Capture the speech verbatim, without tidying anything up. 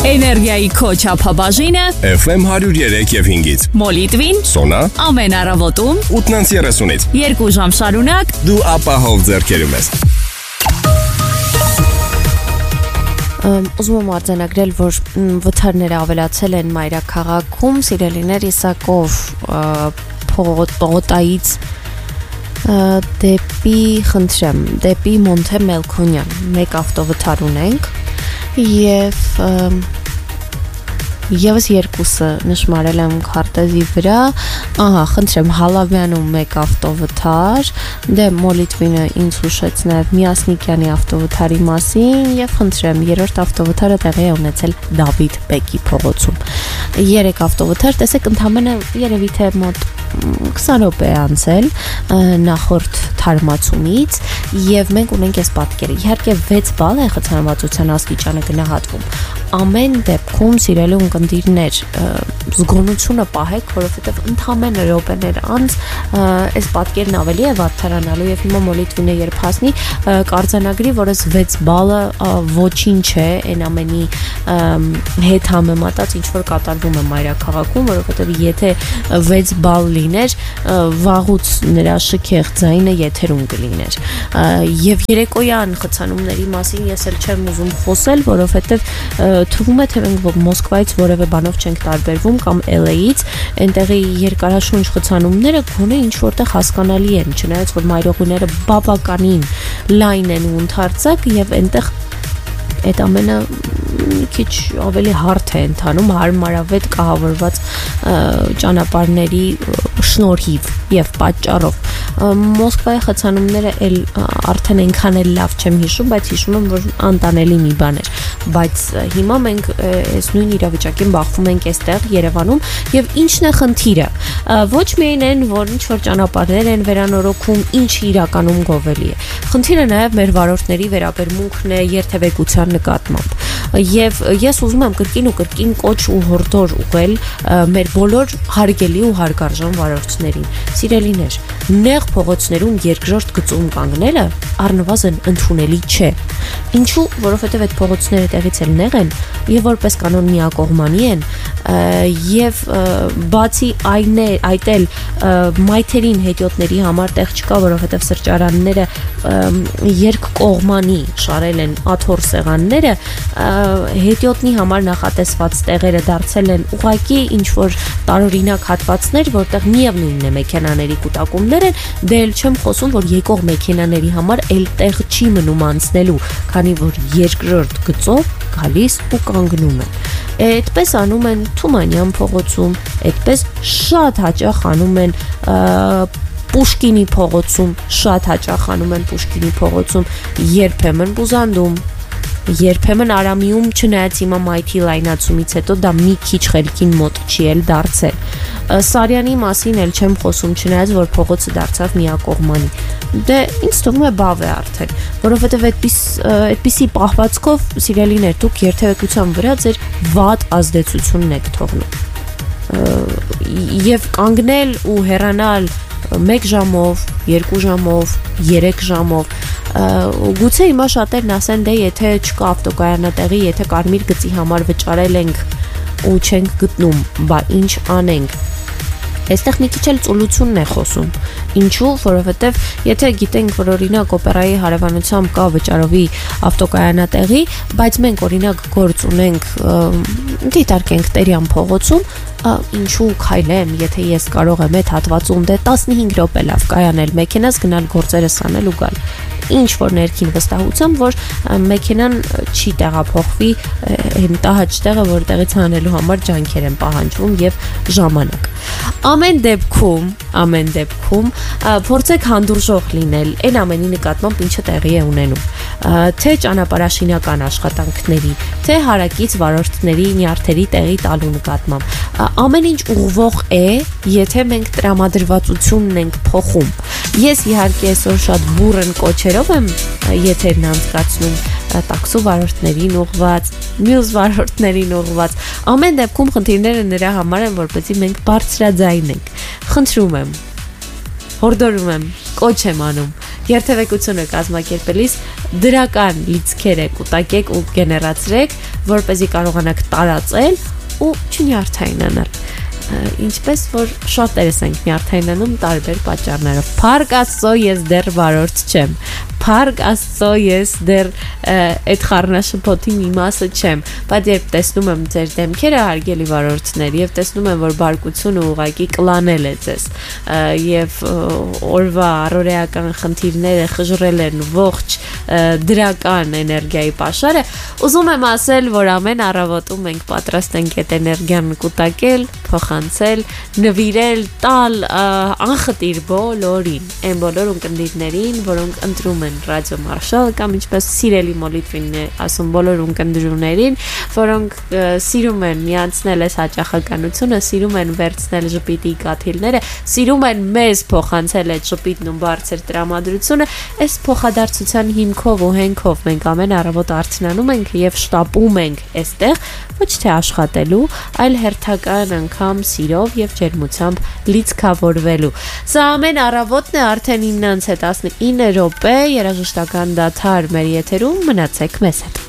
Էներգիայի քո չափաբաժինը Էֆ Էմ one oh three եւ five-ից Մոլիտվին Սոնա ամեն առավոտում ութից thirty-ից երկու ժամ շարունակ դու ապահով ձեռքերում ես։ Ուզում եմ արձանագրել, որ վթարները ավելացել են մայրաքաղաքում, սիրելիներ, Իսակով փողոտայից դեպի, խնդրեմ, դեպի Մոնթե Մելքոնյան մեկ ավտովթար ունենք եւ Եվս երկուսը նշմարել եմ քարտեզի վրա, ահա, խնդրեմ, Հալավյանում մեկ ավտովթար, դե Մոլիտվինը ինձ հուշեց նաև Միասնիկյանի ավտովթարի մասին եւ խնդրեմ, երրորդ ավտովթարը տեղի է ունեցել Դավիթ Բեկի փողոցում։ Երեք ավտովթար, տեսեք, ընդամենը երևի թե մոտ twenty րոպե է անցել նախորդ թարմացումից եւ մենք ունենք այս պատկերը։ Իհարկե six բալ է խցանվածության աստիճանը գնահատվում։ Ամեն դեպքում սիրելի ունկնդիրներ զգոնությունը պահեք, որովհետեւ ընդամենը րոպեներ անց այս պատկերն ավելի է վատթարանալու եւ հիմա Մոլիտվինը երբ հասնի կարձանագրի, որ այս six բալը ոչինչ է այն ամենի հետ համեմատած ինչ որ կատարվում է մայրաքաղաքում, որովհետեւ եթե six բալ լիներ, վաղուց նրա շքեղ ձայնը եթերում կլիներ։ Եվ երեկոյան խցանումների մասին ես էլ չեմ ուզում խոսել, որովհետեւ թվում է թե մենք Մոսկվայից որևէ բանով չենք տարբերվում կամ Էլ Էյից, այնտեղի երկարաշունչ խցանումները գոնե ինչ որտեղ հասկանալի են, չնայած որ մայրողիները բավականին լայն են ու ընդարձակ եւ այնտեղ այդ ամենը մի քիչ ավելի հարթ է ընթանում հարմարավետ կահավորված ճանապարհների շնորհիվ եւ պատճառով Մոսկվայի խցանումները էլ արդեն այնքան էլ լավ չեմ հիշում, բայց հիշում եմ, որ անտանելի մի բան էր, բայց հիմա մենք այս նույն իրավիճակին բախվում ենք այստեղ Երևանում եւ ինչն է խնդիրը ոչ միայն այն, որ ինչ որ ճանապարհներ են վերանորոգում, ինչը իրականում գովելի է խնդիրը նաեւ մեր վարորդների վերաբերմունքն է երթևեկության նկատմամբ եւ ես ուզում եմ կրկին ու կրկին կոչ ու հորդոր ուղղել մեր բոլոր հարգելի ու հարգարժան վարորդներին սիրելիներ նեղ փողոցներում երկրորդ գծում կանգնելը առնվազն ընդունելի չէ ինչու որովհետեւ այդ փողոցները տեղից էլ նեղ են եւ որպես կանոն միակողմանի են եւ բացի այն է այդ էլ մայթերին հետիոտների համար տեղ չկա որովհետեւ սրճարանները երկկողմանի շարել են աթոռ սեղանները հետիոտնի համար նախատեսված տեղերը դարձել են ուղակի ինչ որ տարօրինակ հատվածներ, որտեղ միևնույնն է մեքենաների կուտակումներ են, դե էլ չեմ խոսում, որ եկող մեքենաների համար էլ տեղ չի մնում անցնելու, քանի որ երկրորդ գծով գալիս ու կանգնում են։ Այդպես անում են Թումանյան փողոցում, այդպես շատ հաճախ անում են Պուշկինի փողոցում, շատ հաճախ անում են Պուշկինի փողոցում, երբեմն Բուզանդում Երբեմն Արամիում չնայած հիմա մայթի լայնացումից հետո դա մի քիչ խելքին մոտ չի էլ դարձել։ Սարյանի մասին էլ չեմ խոսում, չնայած որ փողոցը դարձավ միակողմանի։ Դե ինձ թվում է բավ է արդեն, որովհետև այդպես այդպիսի պահվածքով սիրելիներ դուք երթևեկության վրա ձեր վատ ազդեցությունն եք թողնում։ Եվ կանգնել ու հեռանալ մեկ ժամով, երկու ժամով, երեք ժամով գուցե հիմա շատերն ասեն դե եթե չկա ավտոկայանատեղի, եթե կարմիր գծի համար վճարել ենք ու չենք գտնում, բա ինչ անենք։ Այստեղ մի քիչ էլ ծուլությունն է խոսում։ Ինչու, որովհետև եթե գիտենք, որ օրինակ օպերայի հարևանությամբ կա վճարովի ավտոկայանատեղի, բայց մենք օրինակ գործ ունենք դիտարկենք Տերյան փողոցում, ինչու քայլեմ, եթե ես կարող եմ այդ հատվածում դե fifteen րոպե լավ կայանել մեքենաս գնալ գործերս անել ու գալ։ Ինչ որ ներքին վստահությամբ, որ մեքենան չի տեղափոխվի այն տահաճ տեղը, որտեղից հանելու համար ջանքեր են պահանջվում եւ ժամանակ։ Ամեն դեպքում, ամեն դեպքում փորձեք հանդուրժող լինել այն ամենի նկատմամբ, ինչը տեղի է ունենում։ Թե ճանապարհաշինական աշխատանքների, թե հարակից վարորդների նյարդերի տեղի տալու նկատմամբ։ Ամեն ինչ ուղղվող է, եթե մենք տրամադրվածությունն ենք փոխում։ Ես իհարկե այսօր շատ բուրըն կոչերով եմ եթերն անցկացնում տաքսու վարորդներին ուղղված, մյուս վարորդներին ուղղված։ Ամեն դեպքում խնդիրները նրա համար են, որպեսզի մենք բարձրաձայն ենք։ Խնդրում եմ, հորդորում եմ, կոչ եմ անում երթևեկությունը կազմակերպելիս դրական լիցքերը կուտակեք ու գեներացրեք, որպեսզի կարողանաք տարածել ու չնյարդայնանալ։ Ինչպես որ շատերս ենք նյարդայնանում տարբեր պատճառներով։ Փառք Աստծո, ես դեռ վարորդ չեմ։ Փառք Աստծո, ես դեռ այդ խառնաշփոթի մի մասը չեմ, բայց երբ տեսնում եմ ձեր դեմքերը, հարգելի վարորդներ, եւ տեսնում եմ, որ բարկությունը ուղղակի կլանել է ձեզ, եւ օրվա առօրեական խնդիրները խժռել են ողջ դրական էներգիայի պաշարը, ուզում եմ ասել, որ ամեն առավոտում մենք պատրաստ ենք այդ էներգիան կուտակել, փոխանցել, նվիրել, տալ անխտիր բոլորին, այն բոլոր ունկնդիրներին, որոնք ընտրում են ռադիո Մարշալ կամ ինչպես սիրելի մոլիտվին է ասում բոլոր ունկնդիրներին, որոնք սիրում են միացնել այս հաճախականությունը, սիրում են վերցնել ժպիտի կաթիլները, սիրում են մեզ փոխանցել այդ ժպիտն ու բարձր տրամադրությունը, այս փոխադարձության հիմքով ու հենքով մենք ամեն առավոտ արթնանում ենք եւ շտապում ենք այստեղ ոչ թե աշխատելու, այլ հերթական անգամ սիրով եւ ջերմությամբ լիցքավորվելու։ Սա ամեն առավոտն է արդեն իննից տասնինը րոպե երաժշտական դադար մեր եթերում, մնացեք մեզ հետ։